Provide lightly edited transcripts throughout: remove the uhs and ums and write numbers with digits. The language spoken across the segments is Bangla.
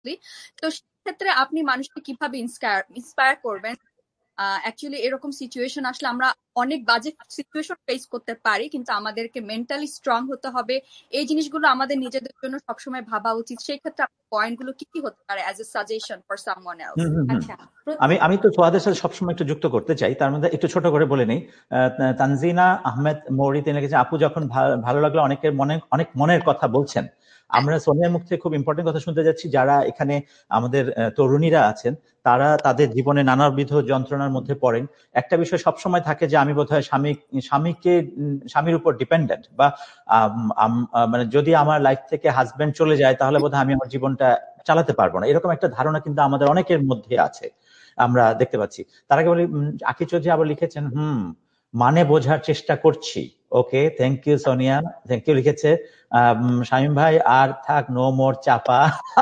তো সেক্ষেত্রে আপনি মানুষকে কিভাবে ইন্সপায়ার করবেন? অ্যাকচুয়ালি এরকম সিচুয়েশন আসলে আমরা অনেক বাজে সিচুয়েশন ফেস করতে পারি, কিন্তু আমাদেরকে মেন্টালি স্ট্রং হতে হবে। এই জিনিসগুলো আমাদের নিজেদের জন্য সবসময় ভাবা উচিত। সেই ক্ষেত্রে আপনার পয়েন্টগুলো কি কি হতে পারে as a suggestion for someone else? আচ্ছা, আমি তো সোহাদের সাথে সবসময় একটু যুক্ত করতে চাই, তার মধ্যে একটু ছোট করে বলে নেই। তানজিনা আহমেদ মৌরি তিনি লিখেছেন, আপু যখন ভালো লাগলো, অনেকের অনেক মনের কথা বলছেন। আমরা সোনিয়ার মুখ থেকে খুব ইম্পর্টেন্ট কথা শুনতে যাচ্ছি। যারা এখানে আমাদের তরুণীরা আছেন, তারা তাদের জীবনে নানাবিধ যন্ত্রণার মধ্যে পড়েন। একটা বিষয় সবসময় থাকে যে আমি বোধহয় স্বামীর উপর ডিপেন্ডেন্ট, বা মানে যদি আমার লাইফ থেকে হাজবেন্ড চলে যায় তাহলে বোধহয় আমি আমার জীবনটা চালাতে পারবো না, এরকম একটা ধারণা কিন্তু আমাদের অনেকের মধ্যে আছে, আমরা দেখতে পাচ্ছি। তার আগে বলি, আকি চৌধুরী আবার লিখেছেন মানে বোঝার চেষ্টা করছি। ওকে, thank you Sonia, thank you লিখেছে শামীম ভাই। আর থাক, নো মোর চাপা।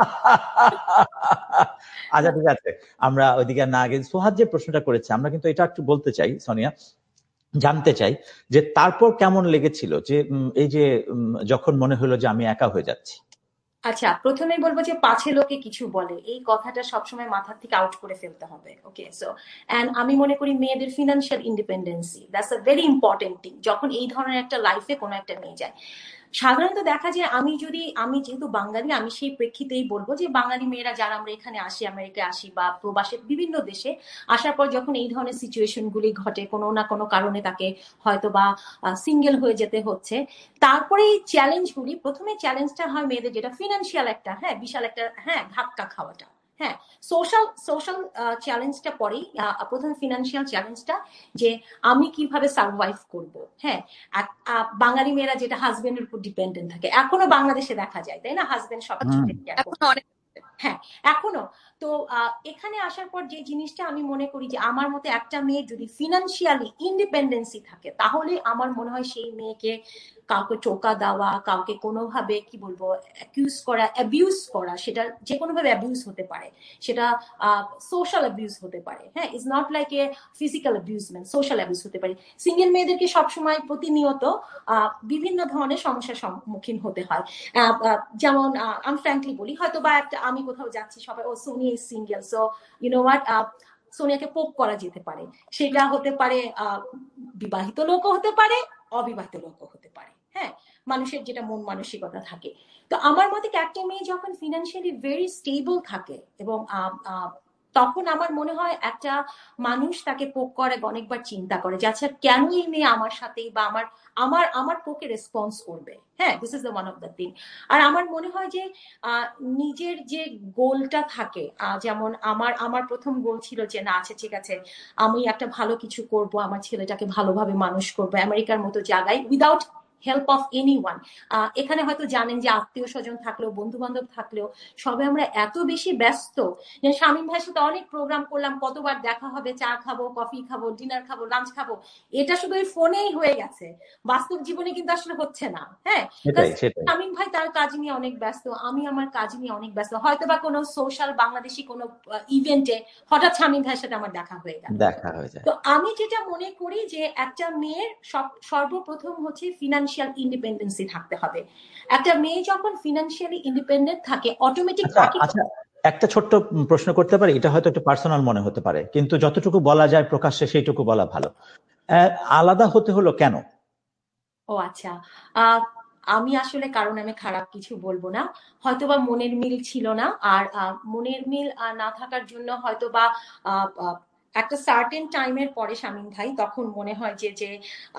আচ্ছা, ঠিক আছে, আমরা ওইদিকে না গিয়ে সোহাদ যে প্রশ্নটা করেছে, আমরা কিন্তু এটা একটু বলতে চাই সোনিয়া, জানতে চাই যে তারপর কেমন লেগেছিল যে এই যে যখন মনে হলো যে আমি একা হয়ে যাচ্ছি। আচ্ছা, প্রথমে বলবো যে পাছে লোকে কিছু বলে, এই কথাটা সবসময় মাথার থেকে আউট করে ফেলতে হবে। ওকে, সো এন্ড আমি মনে করি মেয়েদের financial independency, that's a very important thing যখন এই ধরনের একটা লাইফে কোনো একটা মেয়ে যায়। সাধারণত দেখা যায়, আমি যেহেতু বাঙালি, আমি সেই প্রেক্ষিতেই বলবো যে বাঙালি মেয়েরা যারা আমরা এখানে আসি, আমেরিকায় আসি বা প্রবাসে বিভিন্ন দেশে আসার পর যখন এই ধরনের সিচুয়েশন গুলি ঘটে, কোনো না কোনো কারণে তাকে হয়তো বা সিঙ্গেল হয়ে যেতে হচ্ছে, তারপরে এই চ্যালেঞ্জগুলি, প্রথমে চ্যালেঞ্জটা হয় মেয়েদের যেটা ফিনান্সিয়াল একটা বিশাল একটা ধাক্কা খাওয়াটা। সোশ্যাল চ্যালেঞ্জটা পরেই, প্রথমে ফিনান্সিয়াল চ্যালেঞ্জটা, যে আমি কিভাবে সার্ভাইভ করব। বাঙালি মেয়েরা যেটা হাজবেন্ডের উপর ডিপেন্ডেন্ট থাকে, এখনো বাংলাদেশে দেখা যায়, তাই না? হাজবেন্ড সব এখনো। তো এখানে আসার পর যে জিনিসটা আমি মনে করি যে আমার মতে একটা মেয়ে যদি ফিনান্সিয়ালি ইন্ডিপেন্ডেন্সি থাকে, তাহলে আমার মনে হয় সেই মেয়েকে কাউকে টোকা দেওয়া, কাউকে কোনোভাবে কি বলবো অ্যাকিউজ করা, অ্যাবিউজ করা, সেটা যে কোনোভাবে অ্যাবিউজ হতে পারে, সেটা সোশ্যাল অ্যাবিউজ হতে পারে। Is not like a physical অ্যাবিউজমেন্ট, social abuse হতে পারে। সিঙ্গেল মেয়েদেরকে সবসময় প্রতিনিয়ত বিভিন্ন ধরনের সমস্যার সম্মুখীন হতে হয়। যেমন আমি ফ্র্যাঙ্কলি বলি, হয়তো বা একটা আমি কোথাও যাচ্ছি, সবাই ও Sonia is single, so you know what, সোনিয়াকে পোক করা যেতে পারে। সেটা হতে পারে বিবাহিত লোকও হতে পারে, অবিবাহিত লোকও হতে পারে। মানুষের যেটা মন মানসিকতা থাকে। তো আমার মতে একটা মেয়ে যখন ফিনান্সিয়ালি ভেরি স্টেবল থাকে, এবং তখন আমার মনে হয় একটা মানুষ তাকে পোক করে অনেকবার চিন্তা করে যে আচ্ছা কেন এই মেয়ে আমার সাথে বা আমার পোকে রেসপন্স করবে। This is the one of the thing. আর আমার মনে হয় যে নিজের যে গোলটা থাকে, যেমন আমার প্রথম গোল ছিল যে না, আচ্ছা ঠিক আছে, আমি একটা ভালো কিছু করব, আমার ছেলেটাকে ভালোভাবে মানুষ করবো আমেরিকার মতো জায়গায়, উইদাউট হেল্প অফ এনিওয়ান। এখানে হয়তো জানেন যে আত্মীয় স্বজন থাকলেও, বন্ধু বান্ধব থাকলেও, সবাই আমরা এত বেশি ব্যস্ত যে শামীম ভাইয়ের সাথে অনেক প্রোগ্রাম করলাম, কতবার দেখা হবে, চা খাবো, কফি খাবো, ডিনার খাবো, লাঞ্চ খাবো, এটা শুধু ওই ফোনেই হয়ে গেছে, বাস্তব জীবনে কিন্তু আসলে হচ্ছে না। শামীম ভাই তার কাজ নিয়ে অনেক ব্যস্ত, আমি আমার কাজ নিয়ে অনেক ব্যস্ত, হয়তো বা কোনো সোশ্যাল বাংলাদেশি কোনো ইভেন্টে হঠাৎ শামীম ভাইয়ের সাথে আমার দেখা হয়ে গেল। তো আমি যেটা মনে করি যে একটা মেয়ের সর্বপ্রথম হচ্ছে ফিনান্সিয়াল ইন্ডিপেন্ডেন্সি থাকতে হবে। একটা মেয়ে যখন ফিনান্সিয়ালি ইন্ডিপেন্ডেন্ট থাকে, অটোমেটিক। একটা ছোট্ট প্রশ্ন করতে পারি, এটা হয়তো একটু পার্সোনাল মনে হতে পারে, কিন্তু যতটুকু বলা যায় প্রকাশ্যে সেইটুকু বলা ভালো। আলাদা হতে হলো কেন? ও আচ্ছা, আমি আসলে কারণ আমি খারাপ কিছু বলবো না, হয়তোবা মনের মিল ছিল না। আর মনের মিল না থাকার জন্য হয়তোবা একটা সার্টেন টাইমের পরে শামীম ভাই তখন মনে হয় যে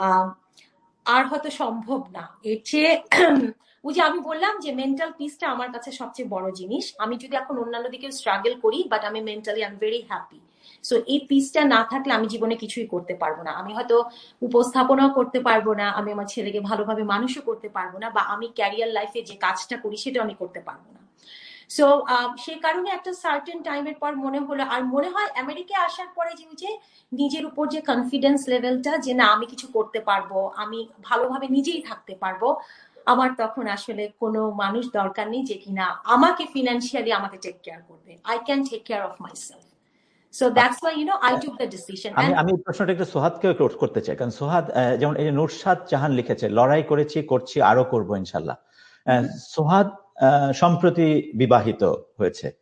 আর হয়তো সম্ভব না। এর চেয়ে ওই যে আমি বললাম যে মেন্টাল পিসটা আমার কাছে সবচেয়ে বড় জিনিস। আমি যদি এখন অন্যান্য দিকে স্ট্রাগল করি, বাট আমি mentally I am very happy. So এই পিসটা না থাকলে আমি জীবনে কিছুই করতে পারবো না। আমি হয়তো উপস্থাপনাও করতে পারবো না, আমি আমার ছেলেকে ভালোভাবে মানুষও করতে পারবো না, বা আমি ক্যারিয়ার লাইফে যে কাজটা করি সেটা আমি করতে পারবো না। সো সেই কারণে একটা সার্টেন টাইমের পর মনে হলো, আর মনে হয় আমেরিকায় আসার পরে যে নিজের উপর যে কনফিডেন্স লেভেলটা, যে না আমি কিছু করতে পারবো, আমি ভালোভাবে নিজেই থাকতে পারবো, আমার তখন আসলে কোনো মানুষ দরকার নেই যে কিনা আমাকে ফিনান্সিয়ালি আমাকে টেক কেয়ার করবে। I can take care of myself. So that's why I took the decision. আমি প্রশ্নটা একটু সোহাদকে করতে চাই, কারণ সোহাদ যেমন এই যে নুরশাদ জাহান লিখেছে, লড়াই করছি আরো করবো ইনশাল্লাহ। সোহাদ সম্প্রতি বিবাহিত হয়েছে,